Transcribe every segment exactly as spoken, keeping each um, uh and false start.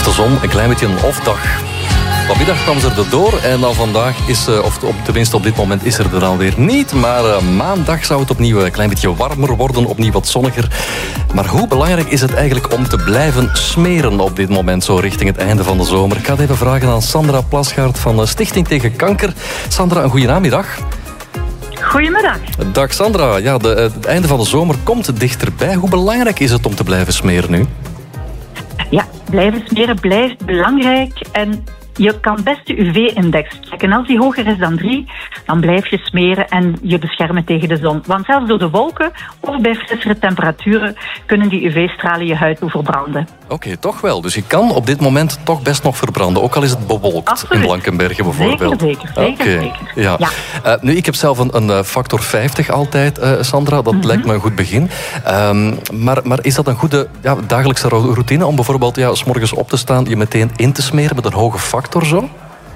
de zon een klein beetje een off-dag. Vanmiddag kwam ze er door en dan vandaag is ze, of op, tenminste op dit moment is ze er alweer niet. Maar uh, maandag zou het opnieuw een klein beetje warmer worden, opnieuw wat zonniger. Maar hoe belangrijk is het eigenlijk om te blijven smeren op dit moment, zo richting het einde van de zomer? Ik ga het even vragen aan Sandra Plasgaard van Stichting Tegen Kanker. Sandra, een goede namiddag. Goedemiddag. Dag Sandra. Ja, de, het einde van de zomer komt dichterbij. Hoe belangrijk is het om te blijven smeren nu? Ja, blijven smeren blijft belangrijk en je kan best de U V-index checken. Als die hoger is dan drie, dan blijf je smeren en je beschermen tegen de zon. Want zelfs door de wolken of bij frissere temperaturen kunnen die U V-stralen je huid doen verbranden. Oké, okay, toch wel. Dus je kan op dit moment toch best nog verbranden. Ook al is het bewolkt. Absoluut. In Blankenberge bijvoorbeeld. Zeker, zeker. zeker, okay. zeker. Ja. Ja. Uh, nu, ik heb zelf een, een factor vijftig altijd, uh, Sandra. Dat mm-hmm. lijkt me een goed begin. Um, maar, maar is dat een goede ja, dagelijkse routine om bijvoorbeeld ja, 's morgens op te staan, je meteen in te smeren met een hoge factor zo?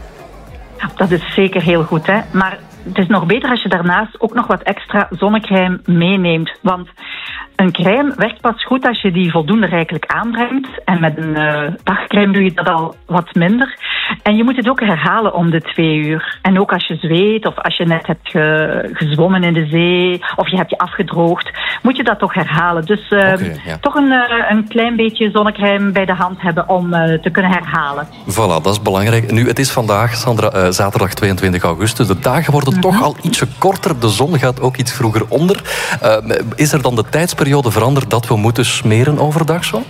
Dat is zeker heel goed, hè. Maar het is nog beter als je daarnaast ook nog wat extra zonnecrème meeneemt. Want een crème werkt pas goed als je die voldoende rijkelijk aanbrengt. En met een uh, dagcrème doe je dat al wat minder. En je moet het ook herhalen om de twee uur. En ook als je zweet of als je net hebt ge- gezwommen in de zee of je hebt je afgedroogd, moet je dat toch herhalen. Dus uh, okay, ja. toch een, uh, een klein beetje zonnecrème bij de hand hebben om uh, te kunnen herhalen. Voilà, dat is belangrijk. Nu, het is vandaag, Sandra, uh, zaterdag tweeëntwintig augustus. De dagen worden mm-hmm. toch al ietsje korter. De zon gaat ook iets vroeger onder. Uh, is er dan de tijdsperiode veranderd dat we moeten smeren overdag zo?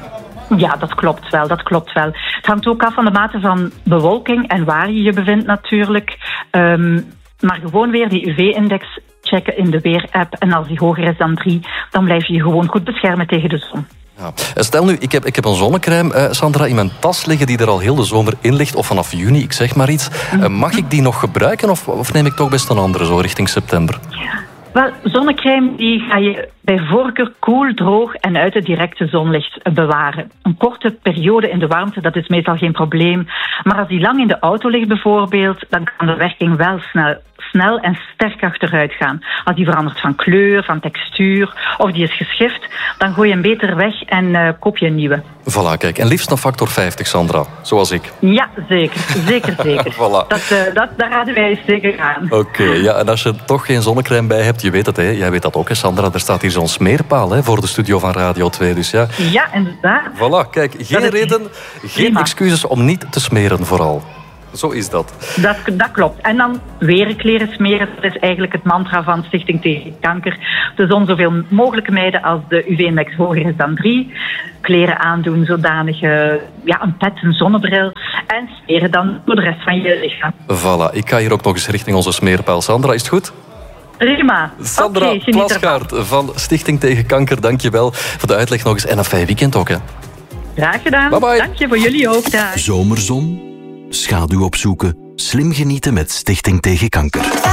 Ja, dat klopt wel, dat klopt wel. Het hangt ook af van de mate van bewolking en waar je je bevindt natuurlijk. Um, maar gewoon weer die U V-index checken in de weerapp. En als die hoger is dan drie, dan blijf je je gewoon goed beschermen tegen de zon. Ja. Stel nu, ik heb, ik heb een zonnecrème, uh, Sandra, in mijn tas liggen die er al heel de zomer in ligt. Of vanaf juni, ik zeg maar iets. Uh, mag ik die nog gebruiken of, of neem ik toch best een andere zo richting september? Ja. Wel, zonnecrème die ga je bij voorkeur koel, droog en uit het directe zonlicht bewaren. Een korte periode in de warmte, dat is meestal geen probleem. Maar als die lang in de auto ligt bijvoorbeeld, dan kan de werking wel snel, snel en sterk achteruit gaan. Als die verandert van kleur, van textuur of die is geschift, dan gooi je hem beter weg en uh, koop je een nieuwe. Voilà, kijk. En liefst een factor vijftig, Sandra. Zoals ik. Ja, zeker. Zeker, zeker. Voilà. Dat, uh, dat, daar raden wij zeker aan. Oké, okay, ja. En als je toch geen zonnecrème bij hebt, je weet het, hè. Jij weet dat ook, hè, Sandra. Er staat hier zo'n smeerpaal hè, voor de studio van Radio twee. Dus ja. Ja, inderdaad. Voilà, kijk. Geen reden, geen excuses om niet te smeren vooral. Zo is dat. dat. Dat klopt. En dan weer kleren smeren. Dat is eigenlijk het mantra van Stichting Tegen Kanker. De zon zoveel mogelijk mijden als de U V-index hoger is dan drie. Kleren aandoen, zodanig uh, ja, een pet, een zonnebril. En smeren dan voor de rest van je lichaam. Voilà. Ik ga hier ook nog eens richting onze smeerpaal. Sandra, is het goed? Prima. Sandra okay, Plasgaard van Stichting Tegen Kanker. Dank je wel voor de uitleg nog eens. En een fijn weekend ook, hè. Graag gedaan. Bye bye. Dank je voor jullie ook. Daar. Zomerzon, schaduw opzoeken, slim genieten met Stichting Tegen Kanker.